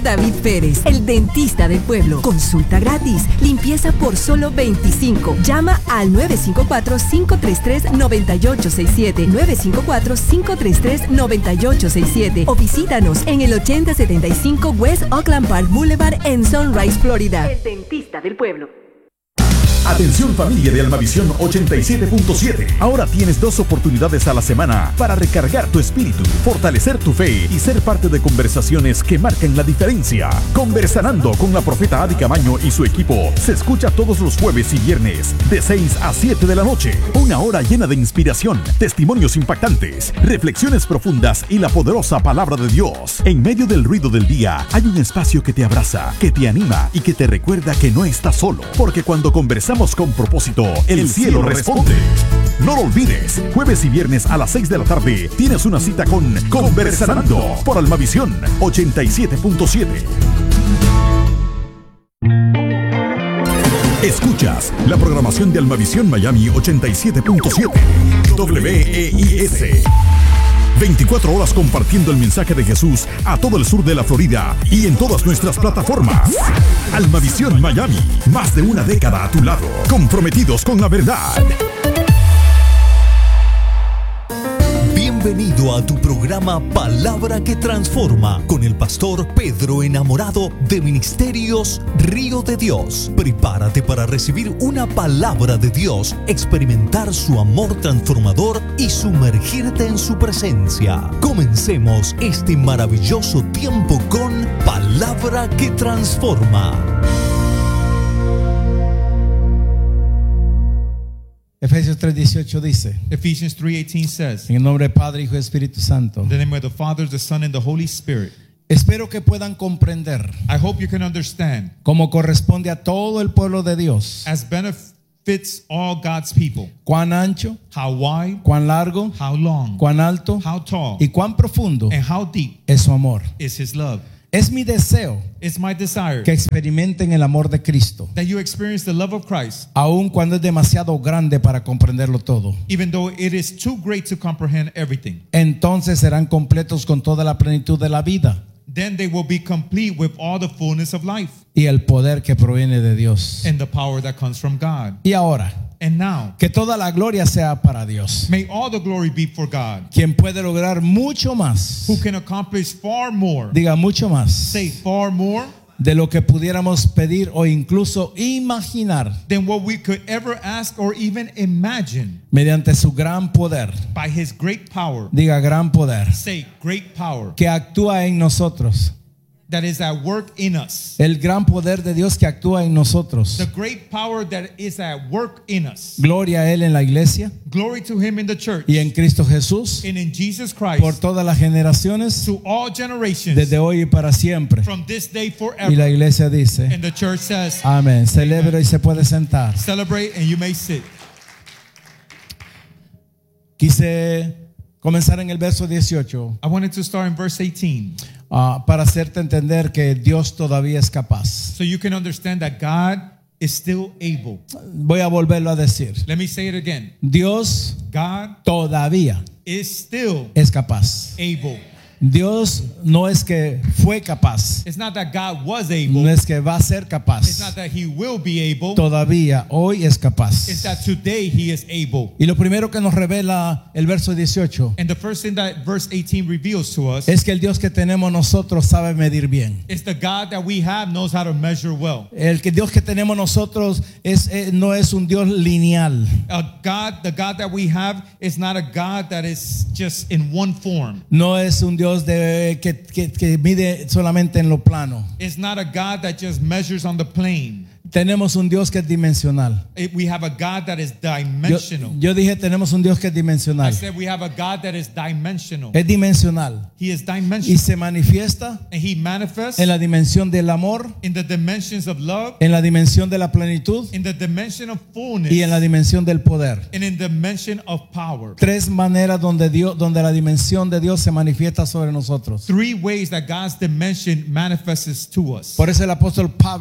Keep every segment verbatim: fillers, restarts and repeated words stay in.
David Pérez, el dentista del pueblo. Consulta gratis. Limpieza por solo veinticinco. Llama al nueve cinco cuatro, cinco tres tres, nueve ocho seis siete. nueve cinco cuatro, cinco tres tres, nueve ocho seis siete. O visítanos en el ochenta setenta y cinco West Oakland Park Boulevard en Sunrise, Florida. El dentista del pueblo. Atención familia de Almavisión ochenta y siete punto siete. Ahora tienes dos oportunidades a la semana para recargar tu espíritu, fortalecer tu fe y ser parte de conversaciones que marcan la diferencia. Conversando con la profeta Adi Camaño y su equipo se escucha todos los jueves y viernes de seis a siete de la noche. Una hora llena de inspiración, testimonios impactantes, reflexiones profundas y la poderosa palabra de Dios. En medio del ruido del día hay un espacio que te abraza, que te anima y que te recuerda que no estás solo. Porque cuando conversamos con propósito, el, el cielo, cielo responde. No lo olvides, jueves y viernes a las seis de la tarde tienes una cita con Conversando por Almavisión ochenta y siete punto siete. Escuchas la programación de Almavisión Miami ochenta y siete punto siete. W E I S. veinticuatro horas compartiendo el mensaje de Jesús a todo el sur de la Florida y en todas nuestras plataformas. Almavisión Miami, más de una década a tu lado, comprometidos con la verdad. Bienvenido a tu programa Palabra que Transforma con el pastor Pedro Enamorado de Ministerios Río de Dios. Prepárate para recibir una palabra de Dios, experimentar su amor transformador y sumergirte en su presencia. Comencemos este maravilloso tiempo con Palabra que Transforma. Efesios tres dieciocho dice, Ephesians three eighteen says, en el nombre del Padre, Hijo y Espíritu Santo, in the name of the Father, the Son, and the Holy Spirit. Espero que puedan comprender, I hope you can understand, como corresponde a todo el pueblo de Dios, as benefits all God's people, cuán ancho, how wide, cuán largo, how long, cuán alto how tall, y cuán profundo and how deep es su amor. is His love. Es mi deseo It's my desire que experimenten el amor de Cristo, that you experience the love of Christ, aun cuando es demasiado grande para comprenderlo todo. even though it is too great to comprehend everything. Entonces serán completos con toda la plenitud de la vida Then they will be complete with all the fullness of life y el poder que proviene de Dios. and the power that comes from God. Y ahora, And now, que toda la gloria sea para Dios, may all the glory be for God, quien puede lograr mucho más. who can accomplish far more, Diga mucho más say far more, de lo que pudiéramos pedir o incluso imaginar, than what we could ever ask or even imagine, mediante su gran poder. by His great power. Diga gran poder Say great power que actúa en nosotros. that is at work in us. El gran poder de Dios que actúa en nosotros. The great power that is at work in us. Gloria a Él en la iglesia Glory to Him in the church y en Cristo Jesús and in Jesus por Christ todas las generaciones, to all generations desde hoy y para siempre. from this day Y la forever. iglesia dice, And the church says, amén. Celebra y se puede sentar. celebrate and you may sit. Quise comenzar en el verso dieciocho I wanted to start in verse eighteen uh, para hacerte entender que Dios todavía es capaz. so you can understand that God is still able. Voy a volverlo a decir. Let me say it again. Dios God todavía is still es capaz. able. Dios no es que fue capaz, It's not that God was no able. es que va a ser It's capaz. not that He will be able. Todavía hoy es capaz. It's that today He is able. Y lo primero que nos revela el verso dieciocho And the first thing that verse eighteen reveals to us es que el Dios que tenemos nosotros sabe medir bien. is the God that we have knows how to measure well. El que Dios que tenemos nosotros es, eh, no es un Dios lineal. A God, the God that we have is not a God that is just in one form. No es un Dios de, que, que, que mide solamente en lo plano. It's not a God that just measures on the plane. Tenemos un Dios que es dimensional. It- we have a God that is Yo, dimensional. yo dije tenemos un Dios que es I dimensional. said we have a God that is dimensional. Es dimensional He is y dimensional. se manifiesta And He manifests en la dimensión del amor, in the dimensions of love, en la dimensión de la plenitud in the dimension of fullness, y en la dimensión del poder. and in the dimension of power. Tres maneras donde Dios, donde la dimensión de Dios se manifiesta sobre nosotros. Three ways that God's dimension manifests to us. Por eso el apóstol Pablo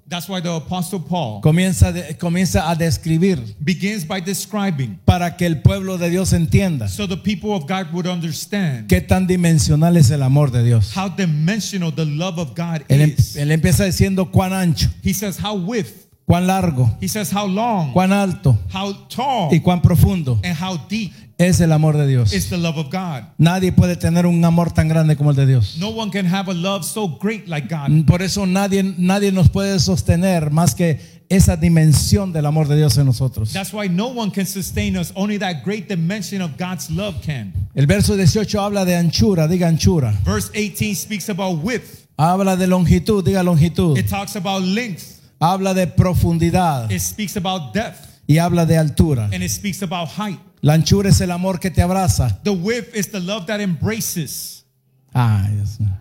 That's why the Apostle Paul comienza, de- comienza a describir begins by describing para que el pueblo de Dios entienda so the people of God would understand qué tan dimensional es el amor de Dios. how dimensional the love of God Él, em- is. él empieza diciendo cuán ancho, He says how width, cuán largo, he says how long, cuán alto how tall, y cuán profundo and how deep es el amor de Dios. is the love of God. Nadie puede tener un amor tan grande como el de Dios. No one can have a love so great like God. Por eso nadie, nadie nos puede sostener más que esa dimensión del amor de Dios en nosotros. That's why no one can sustain us. Only that great dimension of God's love can. El verso dieciocho habla de anchura, diga anchura. Verse eighteen speaks about width. Habla de longitud, diga longitud. It talks about length. Habla de profundidad It speaks about depth. y habla de altura. And it speaks about height. La anchura es el amor que te abraza. The width is the love that embraces. Ay, Dios mío.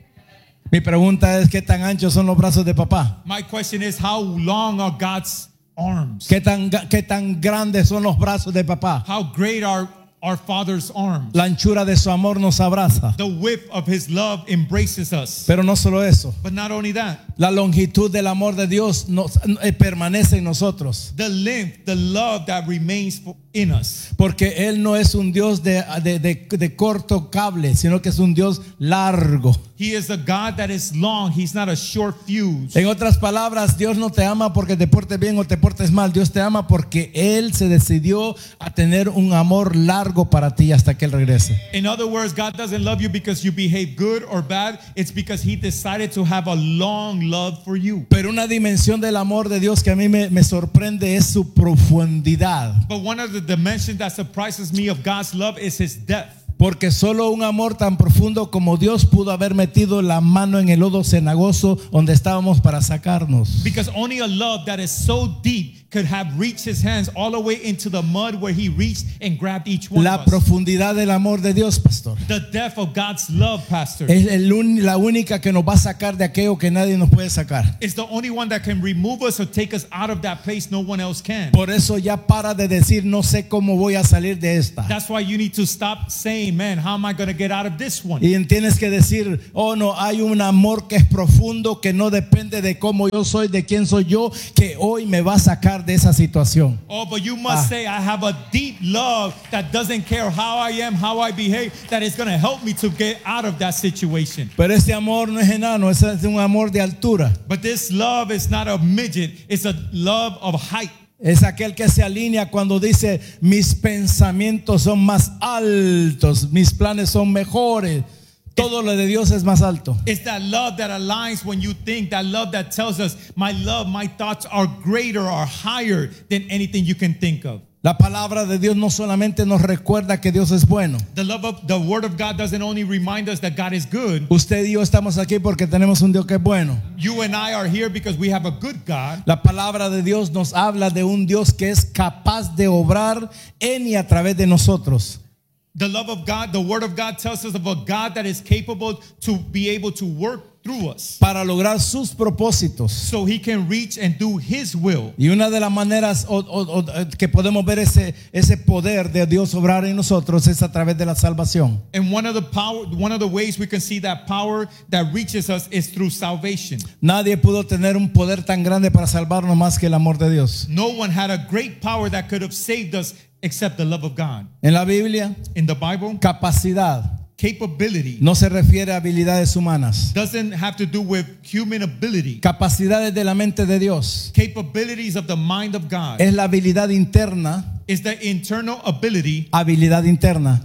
Mi pregunta es, ¿qué tan anchos son los brazos de papá? My question is, how long are God's arms? ¿Qué tan, qué tan grandes son los brazos de papá? How great are our Father's arms? La anchura de su amor nos abraza. The width of His love embraces us. Pero no solo eso. But not only that, La longitud del amor de Dios nos, eh, permanece en nosotros. the length, the love that remains for- in us. Porque Él no es un Dios de, de, de, de corto cable, sino que es un Dios largo. He is a God that is long. He's not a short fuse. En otras palabras, Dios no te ama porque te portes bien o te portes mal. Dios te ama porque Él se decidió a tener un amor largo para ti hasta que Él regrese. In other words, God doesn't love you because you behave good or bad. It's because He decided to have a long love for you. Pero una dimensión del amor de Dios que a mí me, me sorprende es su profundidad. But one of the dimensions that surprises me of God's love is His depth. Porque solo un amor tan profundo como Dios pudo haber metido la mano en el lodo cenagoso donde estábamos para sacarnos. Because only a love that is so deep could have reached His hands all the way into the mud where He reached and grabbed each one La of us. profundidad del amor de Dios, pastor, The depth of God's love, Pastor, es el un- la única que nos va a sacar de aquello que nadie nos puede sacar. is the only one that can remove us or take us out of that place no one else can. Por eso ya para de decir no sé cómo voy a salir de esta. That's why you need to stop saying, man, how am I going to get out of this one? Y tienes que decir, oh no, hay un amor que es profundo, que no depende de cómo yo soy, de quién soy yo, que hoy me va a sacar de esa situación. Oh, but you must Ah. say, I have a deep love that doesn't care how I am, how I behave, that is going to help me to get out of that situation. Pero este amor no es enano, es un amor de altura. But this love is not a midget, it's a love of height. Es aquel que se alinea cuando dice, mis pensamientos son más altos, mis planes son mejores. Todo lo de Dios es más alto. It's that love that aligns when you think, that love that tells us, my love, my thoughts are greater, are higher than anything you can think of. La palabra de Dios no solamente nos recuerda que Dios es bueno. The love of the Word of God doesn't only remind us that God is good. Usted y yo estamos aquí porque tenemos un Dios que es bueno. You and I are here because we have a good God. La palabra de Dios nos habla de un Dios que es capaz de obrar en y a través de nosotros. The love of God, the Word of God tells us of a God that is capable to be able to work through us Para lograr sus propósitos. so He can reach and do His will. Y una de las maneras o, o, o, que podemos ver ese, ese poder de Dios obrar en nosotros es a través de la salvación. And one of the power, one of the ways we can see that power that reaches us is through salvation. Nadie pudo tener un poder tan grande para salvarnos más que el amor de Dios. No one had a great power that could have saved us except the love of God. En la Biblia, In the Bible, capacidad capability no se refiere a habilidades humanas. doesn't have to do with human ability. Capacidades de la mente de Dios Capabilities of the mind of God es la habilidad interna, is the internal ability. habilidad interna.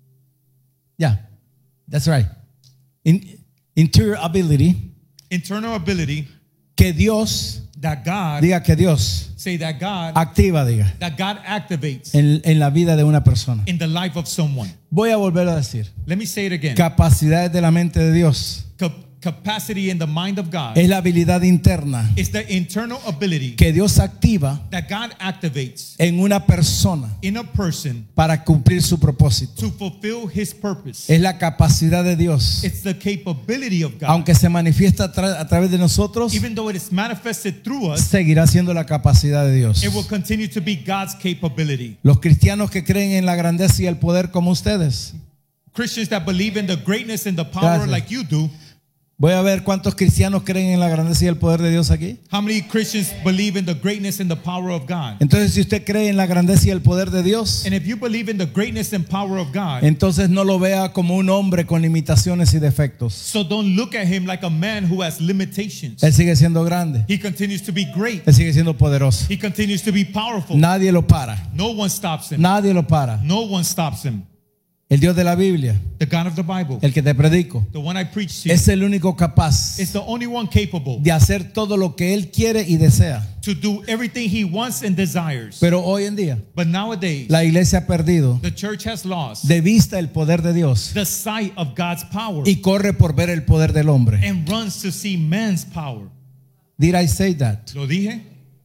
Yeah, that's right. In- interior ability Internal ability que Dios, that God, diga que Dios say that God, activa, diga, that God activates en, en la vida de una persona. in the life of someone. Voy a volver a decir, Let me say it again. capacidades de la mente de Dios Cap- capacity in the mind of God es la habilidad interna is the internal ability que Dios activa that God activates en una persona in a person para cumplir su propósito. to fulfill His purpose. Es la capacidad de Dios, It's the capability of God. aunque se manifiesta a, tra- a través de nosotros, Even though it is manifested through us, seguirá siendo la capacidad de Dios. it will continue to be God's capability. Los cristianos que creen en la grandeza y el poder como ustedes, Christians that believe in the greatness and the power Gracias. like you do, Voy a ver cuántos cristianos creen en la grandeza y el poder de Dios aquí. How many Christians believe in the greatness and the power of God? Entonces, si usted cree en la grandeza y el poder de Dios, And if you believe in the greatness and power of God, entonces no lo vea como un hombre con limitaciones y defectos. so don't look at him like a man who has limitations. Él sigue siendo grande. He continues to be great. Él sigue siendo poderoso. He continues to be powerful. Nadie lo para. No one stops him. Nadie lo para. No one stops him. El Dios de la Biblia, The God of the Bible, el que te predico, the one I preach to you, es el único capaz is the only one capable de hacer todo lo que Él quiere y desea. to do everything he wants and desires. Pero hoy en día, But nowadays, la iglesia ha perdido the church has lost de vista el poder de Dios the sight of God's power y corre por ver el poder del hombre. and runs to see man's power. Did I say that? ¿Lo dije?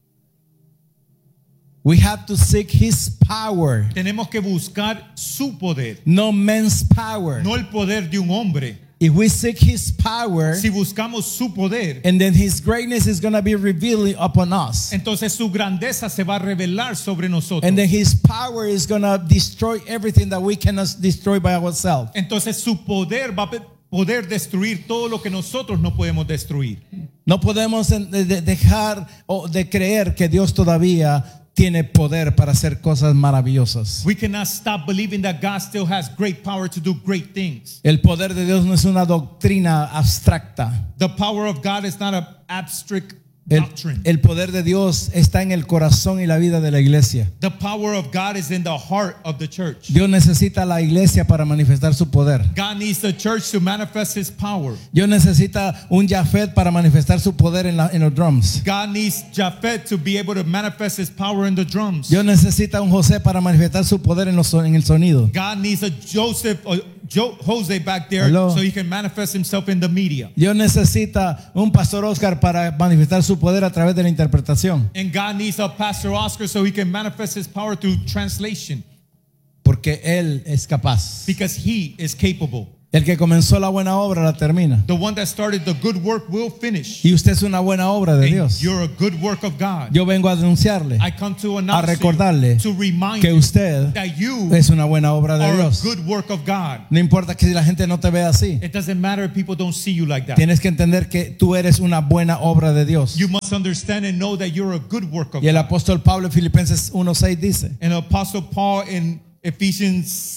We have to seek His power, Tenemos que buscar su poder, no man's power. no el poder de un hombre. If we seek His power, Si buscamos su poder, and then His greatness is going to be revealed upon us. entonces su grandeza se va a revelar sobre nosotros. And then His power is going to destroy everything that we cannot destroy by ourselves. Entonces su poder va a pe- poder destruir todo lo que nosotros no podemos destruir. No podemos en- de- de- dejar o de creer que Dios todavía tiene poder para hacer cosas maravillosas. We cannot stop believing that God still has great power to do great things. El poder de Dios no es una doctrina abstracta. The power of God is not an abstract El, doctrine. el poder de Dios está en el corazón y la vida de la iglesia. The power of God is in the heart of the church. Dios necesita la iglesia para manifestar su poder. God needs the church to manifest his power. Dios necesita un Jafet para manifestar su poder en, la- en los drums. God needs Japhet to be able to manifest his power in the drums. Dios necesita un José para manifestar su poder en, los, son- en el sonido. God needs a Joseph or Jo- Jose back there Hello. so he can manifest himself in the media. Dios necesita un pastor Oscar para manifestar su poder a través de la interpretación. And God needs a Pastor Oscar so he can manifest his power through translation Porque Él es capaz. because he is capable. El que comenzó la buena obra la termina. The one that started the good work will finish. Y usted es una buena obra de And Dios. you're a good work of God. Yo vengo a denunciarle, I come to a announce recordarle to, you, to remind que you usted that you es una buena obra de are a Dios. good work of God. No importa que la gente no te vea así. It doesn't matter if people don't see you like that. Tienes que entender que tú eres una buena obra de Dios. You must understand and know that you're a good work of Y el God. apóstol Pablo en Filipenses uno seis dice, And Apostle Paul in Ephesians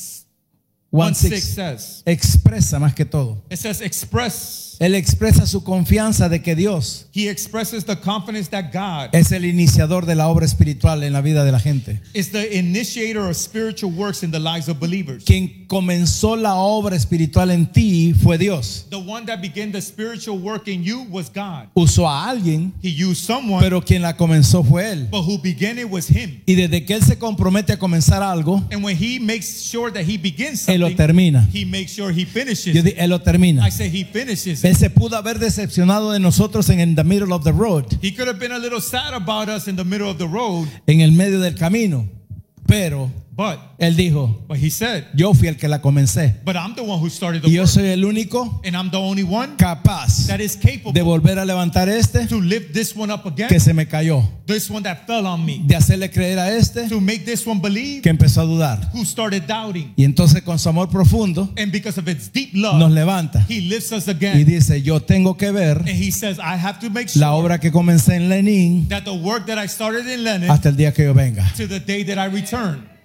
one one six six, says, expresa más que todo. it says express. Él expresa su confianza de que Dios He expresses the confidence that God es el iniciador de la obra espiritual en la vida de la gente. is the initiator of spiritual works in the lives of believers. Quien comenzó la obra espiritual en ti fue Dios. The one that began the spiritual work in you was God. Usó a alguien, He used someone, pero quien la comenzó fue Él. but who began it was him. Y desde que Él se compromete a comenzar algo, And when he makes sure that he begins Él lo something, termina. he makes sure he finishes Yo it. di- Él lo termina. I say he finishes Él it. se pudo haber decepcionado de nosotros en the middle of the road, He could have been a little sad about us in the middle of the road, en el medio del camino, pero but Él dijo, but he said, yo fui el que la comencé. but I'm the one who started Y the yo work. soy el único And I'm the only one capaz that is de capable volver a levantar este to lift this one up again, que se me cayó, this one that fell on me, de hacerle creer a este to make this one believe, que empezó a dudar. who started doubting. Y entonces con su amor profundo And because of its deep nos love, levanta he lifts us y again. dice, yo tengo que ver And he says, I have to make la sure obra que comencé en Lenin that the work that I started in Lenin hasta el día que yo venga. to the day that I return.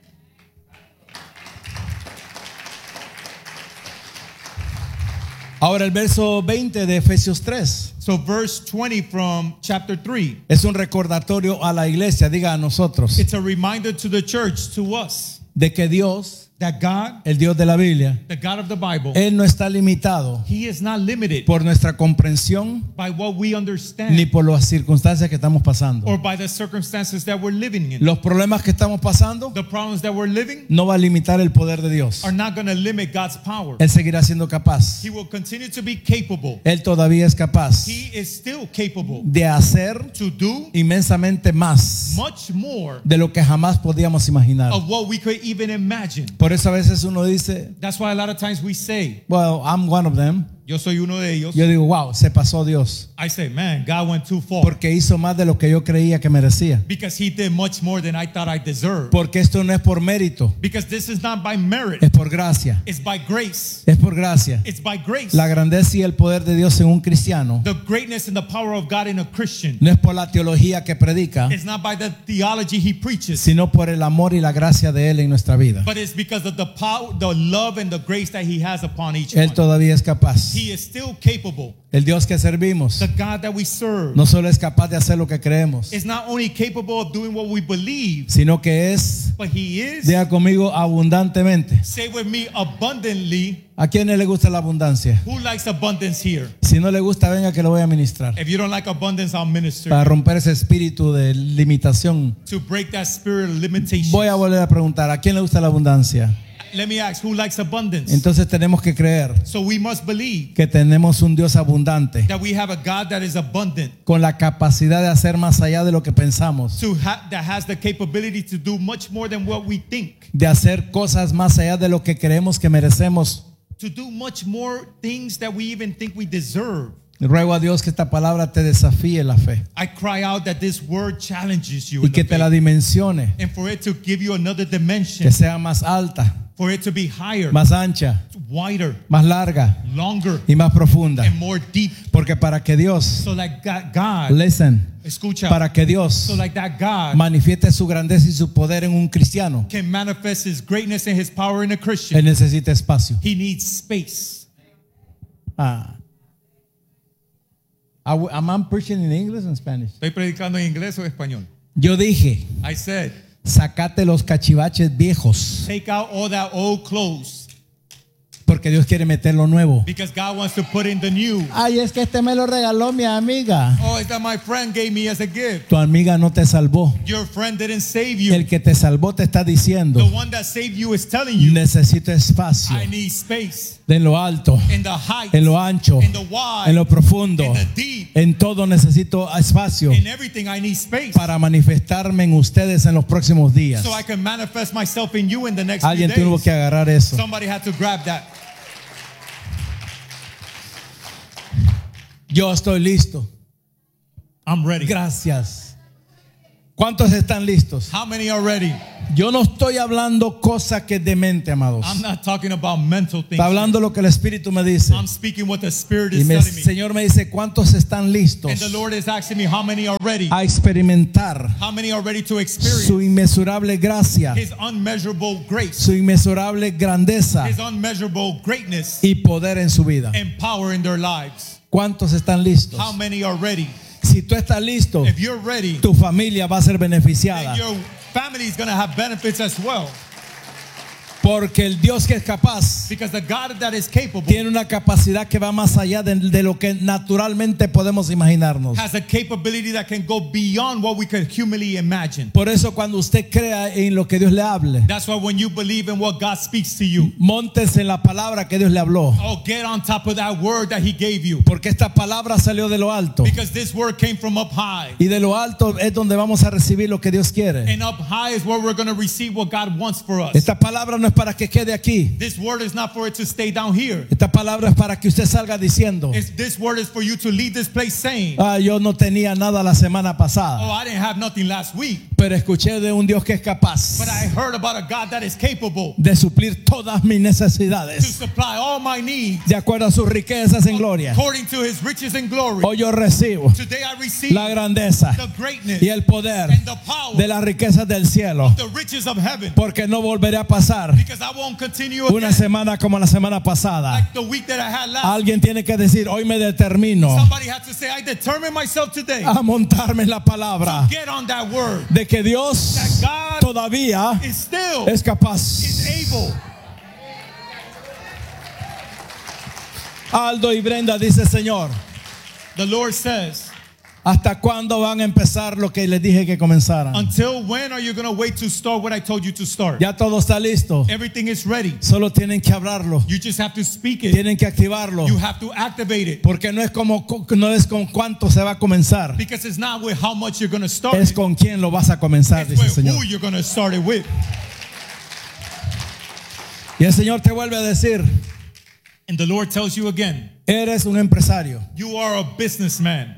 Ahora el verso veinte de Efesios tres So verse twenty from chapter three, es un recordatorio a la iglesia, diga a nosotros, it's a reminder to the church, to us, de que Dios, that God, el Dios de la Biblia, the God of the Bible, Él no está limitado he is not limited por nuestra comprensión by what we ni understand por las circunstancias que estamos pasando. or by the circumstances that we're living in. Los problemas que estamos pasando The problems that we're living no va a limitar el poder de Dios. are not going to limit God's power. Él seguirá siendo capaz. He will continue to be capable. Él todavía es capaz He is still capable de hacer to do inmensamente más much more de lo que jamás podíamos imaginar. of what we could even imagine. Por eso a veces uno dice, That's why a lot of times we say, well, I'm one of them. Yo soy uno de ellos. yo digo, wow, se pasó Dios. I say, man, God went too far. Porque hizo más de lo que yo creía que merecía. Because he did much more than I thought I deserved. Porque esto no es por mérito, Because this is not by merit. es por gracia. It's by grace. Es por gracia. It's by grace. La grandeza y el poder de Dios en un cristiano The greatness and the power of God in a Christian. no es por la teología que predica, It's not by the theology he preaches. sino por el amor y la gracia de Él en nuestra vida. But it's because of the power, the love and the grace that he has upon each Él one. todavía es capaz. He is still capable. El Dios que servimos The God that we serve no solo es capaz de hacer lo que creemos, is not only capable of doing what we believe, sino que es, but he is, diga conmigo, abundantemente. say with me, abundantly. ¿A quiénes le gusta la abundancia? Who likes abundance here? Si no le gusta, venga que lo voy a ministrar. If you don't like abundance, I'll minister. Para romper ese espíritu de limitación. To break that spirit of limitation. Voy a volver a preguntar, ¿a quién le gusta la abundancia? Let me ask, who likes abundance? Entonces tenemos que creer So we must believe que tenemos un Dios abundante, that we have a God that is abundant, con la capacidad de hacer más allá de lo que pensamos, to ha- that has the capability to do much more than what we think, de hacer cosas más allá de lo que creemos que merecemos. to do much more things that we even think we deserve. Ruego a Dios que esta palabra te desafíe la fe I cry out that this word challenges you y in que the te la faith, dimensione, and for it to give you another dimension, que sea más alta, for it to be higher, más ancha, wider, más larga longer, y más profunda. and more deep. Porque para que Dios, So like God, God listen, escucha, para que Dios so like that God manifieste su grandeza y su poder en un cristiano, can manifest his greatness and his power in a Christian, Él necesita espacio. he needs space. Ah. Am I preaching in English or in Spanish? ¿Estoy predicando en inglés o español? Yo dije, I said, sacate los cachivaches viejos, take out all that old clothes porque Dios quiere meter lo nuevo. because God wants to put in the new. Ay, es que este me lo regaló mi amiga. Oh, it's that my friend gave me as a gift. Tu amiga no te salvó. Your friend didn't save you. El que te salvó te está diciendo, The one that saved you is telling you, necesito espacio I need space en lo alto, in the height, en lo ancho, in the wide, en lo profundo, in the deep, en todo necesito espacio in everything I need space para manifestarme en ustedes en los próximos días. so I can manifest myself in you in the next few Alguien tuvo days. que agarrar eso. Somebody had to grab that. Yo estoy listo. I'm ready. Gracias. ¿Cuántos están listos? How many are ready? Yo no estoy hablando cosas que de mente, amados. I'm not talking about mental things. Está hablando lo que el Espíritu me dice. I'm speaking what the Spirit Y is el telling me. Señor me dice, ¿cuántos están listos And the Lord is asking me how many are ready. a experimentar How many are ready to experience su inmesurable gracia, His unmeasurable grace, su inmesurable grandeza His unmeasurable greatness y poder en su vida? and power in their lives? ¿Cuántos están listos? How many are ready? Si tú estás listo, If you're ready, tu familia va a ser beneficiada. then your family is going to have benefits as well. Porque el Dios que es capaz Because the God that is capable tiene una capacidad que va más allá de, de lo que naturalmente podemos imaginarnos. has a capability that can go beyond what we could humanly imagine. Por eso cuando usted crea en lo que Dios le hable, That's why when you believe in what God speaks to you, móntese en la palabra que Dios le habló. oh, get on top of that word that He gave you. Porque esta palabra salió de lo alto. Because this word came from up high. Y de lo alto es donde vamos a recibir lo que Dios quiere. And up high is where we're going to receive what God wants for us. Esta palabra no es para que quede aquí. This word is not for it to stay down here. Esta palabra es para que usted salga diciendo, It's, this word is for you to leave this place saying, ah, yo no tenía nada la semana oh, pasada, I didn't have nothing last week, pero escuché de un Dios que es capaz but I heard about a God that is capable de suplir todas mis to necesidades supply all my needs de acuerdo a sus riquezas en gloria. according to His riches and glory. Hoy yo recibo Today I receive la grandeza the greatness y el poder and the power de las riquezas del cielo, the riches of heaven, porque no volveré a pasar because I won't continue una again semana como la semana pasada. like the week that I had last. Alguien tiene que decir, hoy me determino Somebody had to say, I determined myself today a montarme en la palabra get on that word de que Dios that God todavía is still es capaz. is able. Aldo y Brenda dice, Señor, The Lord says, ¿hasta cuándo van a empezar lo que les dije que comenzaran? until when are you going to wait to start what I told you to start? Ya todo está listo. Everything is ready. Solo tienen que hablarlo. You just have to speak it. Tienen que activarlo. You have to activate it. Porque no es como no es con cuánto se va a comenzar. Because it's not with how much you're going to start Es it. con quién lo vas a comenzar, It's dice el with Señor. who you're going to start it with. Y el Señor te vuelve a decir, And the Lord tells you again, Eres un empresario. You are a businessman.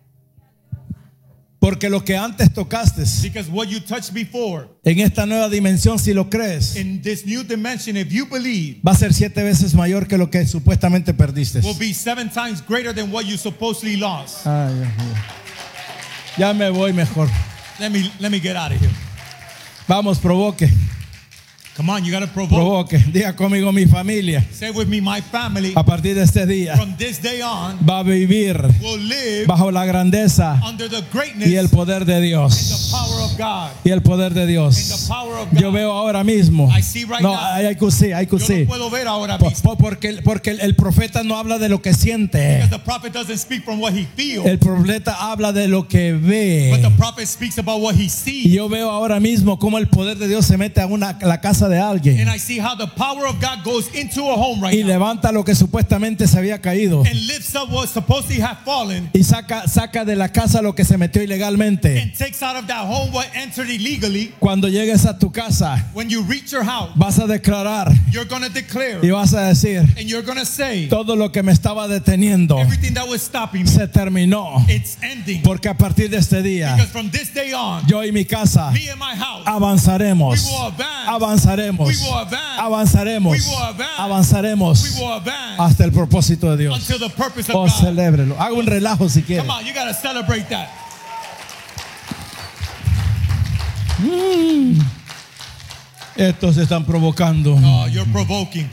Porque lo que antes tocaste Because what you touched before, en esta nueva dimensión, si lo crees, in this new dimension, if you believe, va a ser siete veces mayor que lo que supuestamente perdiste. will be seven times greater than what you supposedly lost. Ay, Dios mío. Ya me voy mejor. Let me let me get out of here. Vamos, provoque. Come on, you gotta provoke. Provoque. Diga conmigo, mi familia, Say with me, my family, a partir de este día, from this day on, va a vivir will live bajo la grandeza under the greatness y el poder de and the Dios. power of God. Y el poder de And the Dios. power of God. Yo veo ahora mismo. I see right No, now. hay que sí, hay que Yo sí. no puedo ver ahora Po- mismo. po- Porque, porque el, el profeta no habla de lo que siente. Because the prophet doesn't speak from what he feels, El profeta habla de lo que but the ve. prophet speaks about what he Y sees. yo veo ahora mismo cómo el poder de Dios se mete a una, a la casa de alguien And I see how the power of God goes into a home right y now levanta lo que supuestamente se había caído and lifts up what supposedly have fallen y saca, saca de la casa lo que se metió ilegalmente. and takes out of that home what entered illegally. Cuando llegues a tu casa, When you reach your house, vas a declarar you're going to declare y vas a decir: and you're going to say, todo lo que me estaba deteniendo everything that was stopping me, se terminó. it's ending. Porque a partir de este día, Because from this day on, yo y mi casa me and my house, avanzaremos. We will advance. Avanzaremos. We will advance. Avanzaremos. We will advance. Avanzaremos we will advance hasta el propósito de Dios. until the purpose of Oh, God. celébrelo. Haga un relajo si quiere. Come on, you got to celebrate that. Estos se están provocando. Oh, you're provoking.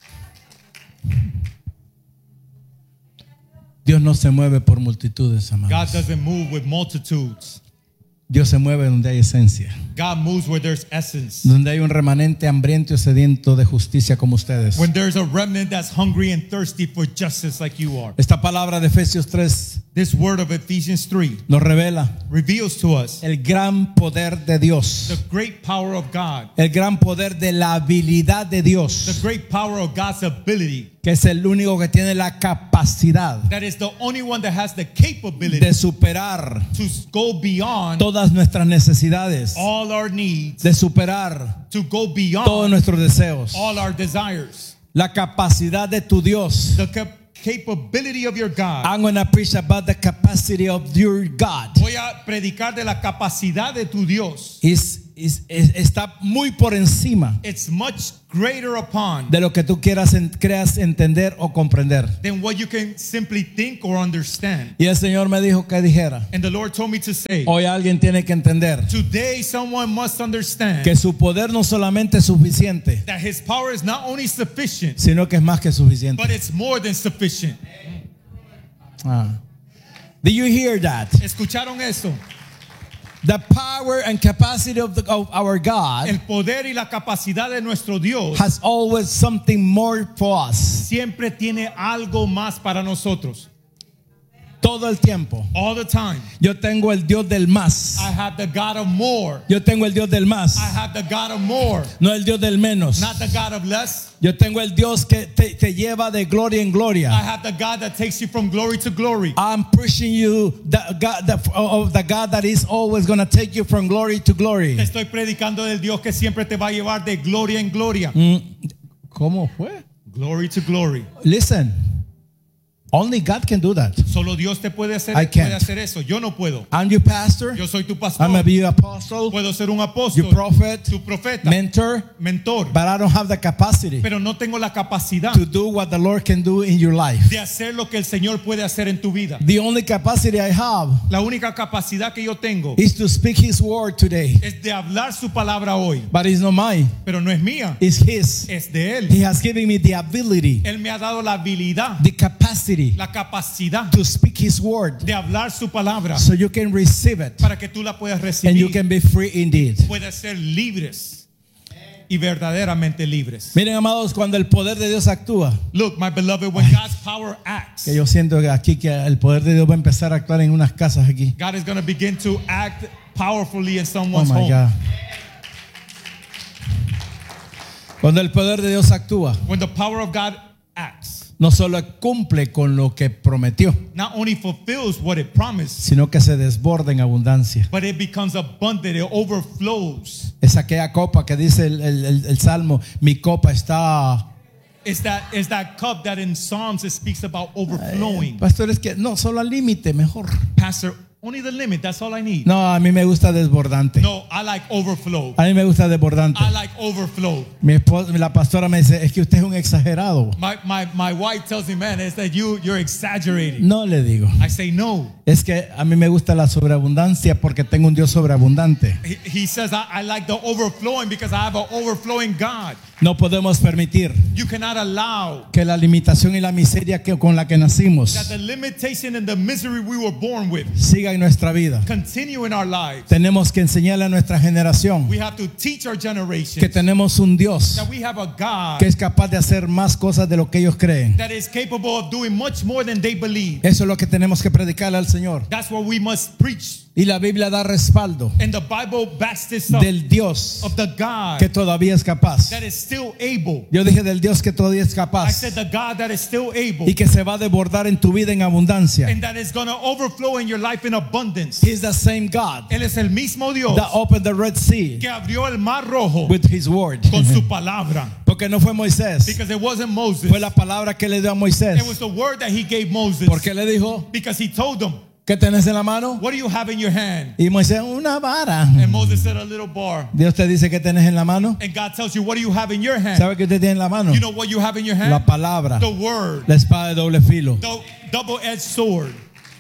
Dios no se mueve por multitudes, God amados. doesn't move with multitudes. Dios se mueve donde hay esencia, God moves where there's essence. donde hay un remanente hambriento y sediento de justicia como ustedes. When there's a remnant that's hungry and thirsty for justice like you are. Esta palabra de Efesios tres This word of Ephesians three nos revela reveals to us el gran poder de Dios, the great power of God, el gran poder de la habilidad de the Dios, great power of God's ability. que es el único que tiene la capacidad That is the only one that has the capability de superar to go beyond todas nuestras necesidades, all our needs, de superar to go todos beyond nuestros deseos. all our desires. La capacidad de tu Dios. The cap- capability of your God. I'm going to preach about the capacity of your God. Voy a predicar de la capacidad de tu Dios. Es, es- es- está muy por encima It's much greater upon de lo que tú quieras en- creas entender o comprender. than what you can simply think or understand. Y el Señor me dijo que dijera: And the Lord told me to say, hoy alguien tiene que entender today someone must understand que su poder no solamente es suficiente, that his power is not only sufficient, sino que es más que suficiente. but it's more than sufficient. Ah. Did you hear that? ¿Escucharon eso? The power and capacity of, the, of our God El poder y la capacidad de nuestro Dios has always something more for us. siempre tiene algo más para nosotros. Todo el tiempo. All the time. Yo tengo el Dios del más. I have the God of more. Yo tengo el Dios del más. I have the God of more. No el Dios del menos. Not the God of less. Yo tengo el Dios que te, te lleva de gloria en I gloria. have the God that takes you from glory to glory. I'm preaching you the God, the, of the God that is always going to take you from glory to glory. Te estoy predicando del Dios que siempre te va a llevar de gloria en gloria. Mm, ¿Cómo fue? Glory to glory. Listen, only God can do that. Solo Dios te puede hacer, I can't. puede hacer eso. Yo no puedo. I'm your pastor. Yo soy tu pastor. I'm a be apostle, Puedo ser un your apóstol, prophet, tu profeta, mentor, mentor. but I don't have the capacity Pero no tengo la capacidad to do what the Lord can do in your life. de hacer lo que el Señor puede hacer en tu vida. The only capacity I have La única capacidad que yo tengo is to speak His word today, es de hablar su palabra hoy. but it's not mine. Pero no es mía, It's His. es de Él. He has given me the ability, Él me ha dado la habilidad, the capacity la capacidad to speak His word, de hablar su palabra so you can receive it para que tú la puedas and you recibir. can be free indeed. Puedes ser libres y verdaderamente libres. Miren, amados, cuando el poder de Dios actúa, Look, my beloved, when God's power acts, que yo siento que aquí que el poder de Dios va a empezar a actuar en unas casas aquí. God is going to begin to act powerfully in Oh someone's my home. God. Cuando el poder de Dios actúa, When the power of God acts, no solo cumple con lo que prometió, not only fulfills what it promised, sino que se desborda en abundancia. but it becomes abundant, it overflows. Es aquella copa que dice el, el- el- el Salmo: mi copa está It's that, it's that cup that in Psalms it speaks about overflowing. Pastor, es que no, solo al límite, mejor. Pastor, only the limit, that's all I need. No, a mí me gusta desbordante. No, I like overflow. A mí me gusta desbordante. I like overflow. Mi esposa, la pastora me dice, es que usted es un exagerado. My, my, my wife tells me, man, it's that you, you're exaggerating. No le digo. I say, no. Es que a mí me gusta la sobreabundancia porque tengo un Dios sobreabundante. He, he says, I, I like the overflowing because I have an overflowing God. No podemos permitir You cannot allow que la limitación y la miseria que, con la que nacimos that the limitation and the misery we were born with siga en nuestra vida. continue in our lives. Tenemos que enseñarle a nuestra generación We have to teach our que generation tenemos un Dios that we have a God que es capaz de hacer más cosas de lo que ellos creen. that is capable of doing much more than they believe. Eso es lo que tenemos que predicarle al Señor. That's what we must preach. Y la Biblia da respaldo And the Bible backs this up del Dios of the God que todavía es capaz. that is still able. Yo dije del Dios que todavía es I capaz said the God that is still able y que se va a desbordar en tu vida en abundancia. and that is going to overflow in your life in abundance. He's the same God Él es el mismo Dios that opened the Red Sea que abrió el mar rojo with his word. con su palabra. Porque no fue Moisés, Because it wasn't Moses. fue la palabra que le dio a Moisés. It was the word that he gave Moses. Porque le dijo, Because he told them, ¿qué tenés en la mano? what do you have in your hand? Y Moisés, una vara. And Moses said, a little bar. Dios te dice, ¿qué tenés en la mano? And God tells you, what do you have in your hand? ¿Sabe qué usted tiene en la mano? You know what you have in your hand? La palabra, The word. la espada de doble filo. The double-edged sword.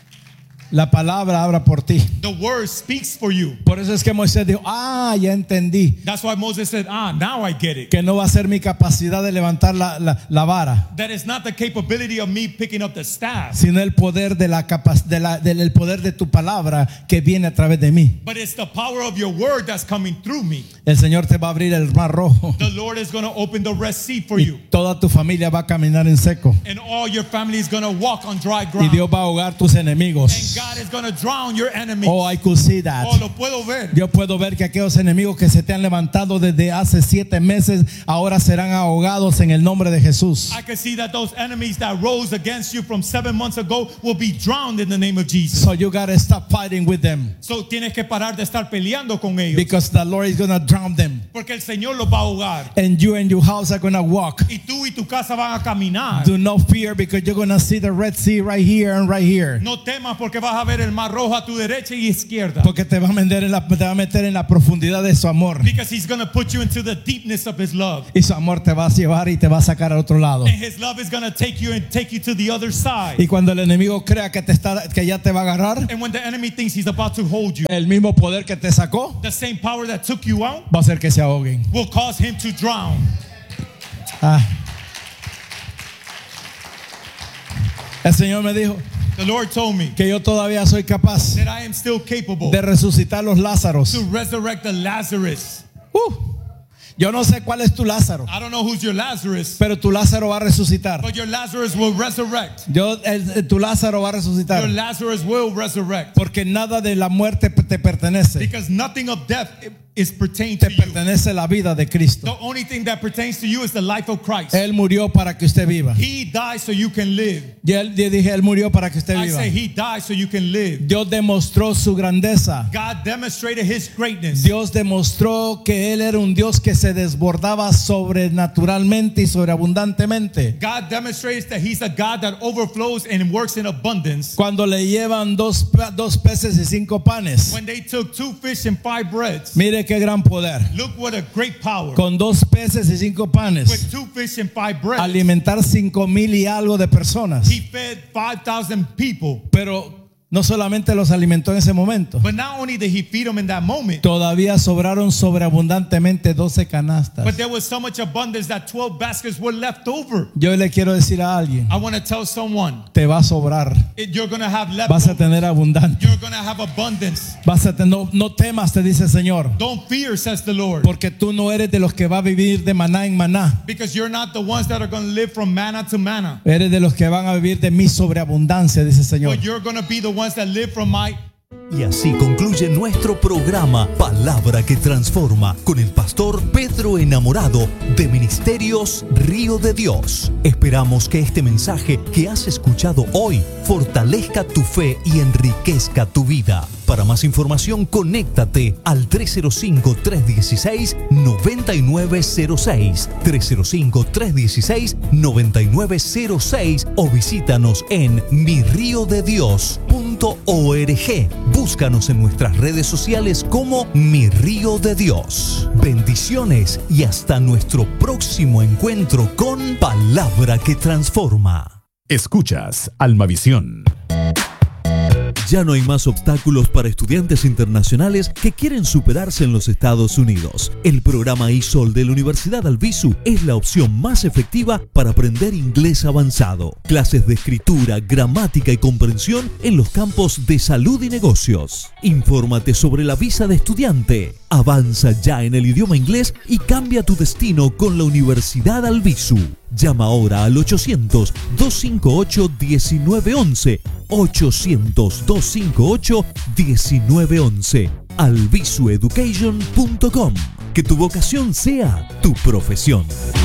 La palabra habla por ti. The word speaks for you. Por eso es que Moisés dijo, ah, ya entendí. That's why Moses said, ah, now I get it. Que no va a ser mi capacidad de levantar la, la, la vara, That is not the capability of me picking up the staff, sino el poder de la capac- de la, del el poder de tu palabra que viene a través de mí. but it's the power of your word that's coming through me. El Señor te va a abrir el mar rojo The Lord is going to open the Red Sea for y you. toda tu familia va a caminar en seco. And all your family is going to walk on dry Y ground. Dios va a ahogar tus And enemigos. God is going to drown your enemies. Oh, I could see that. Oh, lo puedo ver. Yo puedo ver que aquellos enemigos que se te han levantado desde hace siete meses ahora serán ahogados en el nombre de Jesús. I can see that those enemies that rose against you from seven months ago will be drowned in the name of Jesus. So you gotta stop fighting with them So tienes que parar de estar peleando con ellos. because the Lord is gonna drown them, Porque el Señor los va a ahogar. and you and your house are gonna walk. Y tú y tu casa van a caminar. Do not fear because you're gonna see the Red Sea right here and right here. No temas porque vas a ver el mar rojo a tu derecha y izquierda. Porque te va a meter en la, te va a meter en la profundidad de su amor. Because he's going to put you into the deepness of his love. Y su amor te va a llevar y te va a sacar al otro lado. And his love is going to take you and take you to the other side. Y cuando el enemigo crea que te está, que ya te va a agarrar, And when the enemy thinks he's about to hold you, el mismo poder que te sacó the same power that took you out va a hacer que se ahoguen. will cause him to drown. Ah. El Señor me dijo The Lord told me que yo todavía soy capaz that I am still capable de resucitar los Lázaros. to resurrect the Lazarus. Uh, yo no sé cuál es tu Lázaro, I don't know who's your Lazarus, pero tu Lázaro va a resucitar. but your Lazarus will resurrect. Yo, el- tu Lázaro va a resucitar. Your Lazarus will resurrect. Porque nada de la muerte te pertenece. Because nothing of death is pertained Te to you. pertenece la vida de Cristo. The only thing that pertains to you is the life of Christ. Él murió para que usted viva. He died so you can live. Y él, yo dije, Él murió para que usted I viva. say he died so you can live. Dios demostró su grandeza. God demonstrated his greatness. Dios demostró que Él era un Dios que se desbordaba sobrenaturalmente y sobreabundantemente. God demonstrates that he's a God that overflows and works in abundance. Cuando le llevan dos, pe- dos peces y cinco panes. When they took two fish and five breads, Mire qué gran poder. look what a great power. Con dos peces y cinco panes. With two fish and five breads, Alimentar cinco mil y algo de personas. he fed five thousand people. Pero no solamente los alimentó en ese momento. But not only did he feed them in that moment, Todavía sobraron sobreabundantemente doce canastas. but there was so much abundance that twelve baskets were left over. Yo le quiero decir a alguien, I want to tell someone, te va a sobrar. it- you're going to have Vas a left. tener abundancia. You're going to have abundance. Vas a tener, no, no temas, te dice el Señor. Don't fear, says the Lord. Porque tú no eres de los que va a vivir de maná en maná. Because you're not the ones that are going to live from manna to manna. Eres de los que van a vivir de mi sobreabundancia, dice el Señor. But you're going to be the ones that live from my. Y así concluye nuestro programa Palabra que Transforma con el pastor Pedro Enamorado de Ministerios Río de Dios. Esperamos que este mensaje que has escuchado hoy fortalezca tu fe y enriquezca tu vida. Para más información, conéctate al tres cero cinco, tres uno seis, nueve nueve cero seis, tres cero cinco, tres uno seis, nueve nueve cero seis o visítanos en mi río de dios punto org. Búscanos en nuestras redes sociales como Mi Río de Dios. Bendiciones y hasta nuestro próximo encuentro con Palabra que Transforma. Escuchas Almavisión. Ya no hay más obstáculos para estudiantes internacionales que quieren superarse en los Estados Unidos. El programa I S O L de la Universidad Albizu es la opción más efectiva para aprender inglés avanzado. Clases de escritura, gramática y comprensión en los campos de salud y negocios. Infórmate sobre la visa de estudiante. Avanza ya en el idioma inglés y cambia tu destino con la Universidad Albizu. Llama ahora al ochocientos, doscientos cincuenta y ocho, diecinueve once. ochocientos, doscientos cincuenta y ocho, diecinueve once. albizu education punto com. Que tu vocación sea tu profesión.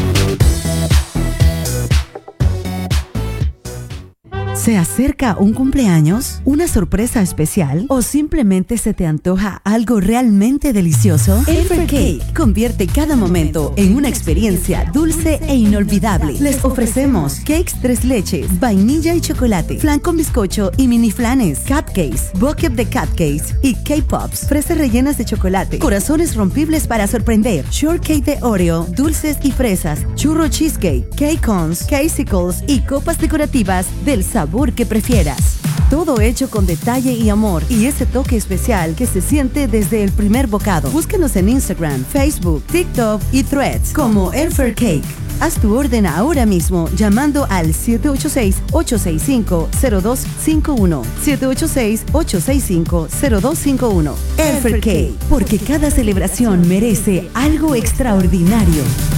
¿Se acerca un cumpleaños, una sorpresa especial o simplemente se te antoja algo realmente delicioso? Elfer Cake convierte cada momento en una experiencia dulce e inolvidable. Les ofrecemos cakes tres leches, vainilla y chocolate, flan con bizcocho y mini flanes, cupcakes, bucket de cupcakes y K-Pops, fresas rellenas de chocolate, corazones rompibles para sorprender, shortcake de Oreo, dulces y fresas, churro cheesecake, cake cones, casicles y copas decorativas del sabor que prefieras. Todo hecho con detalle y amor y ese toque especial que se siente desde el primer bocado. Búscanos en Instagram, Facebook, TikTok y Threads como Elfer Cake. Haz tu orden ahora mismo llamando al siete ocho seis, ocho seis cinco, cero dos cinco uno. siete ocho seis, ocho seis cinco, cero dos cinco uno. Elfer Cake, porque cada celebración merece algo extraordinario.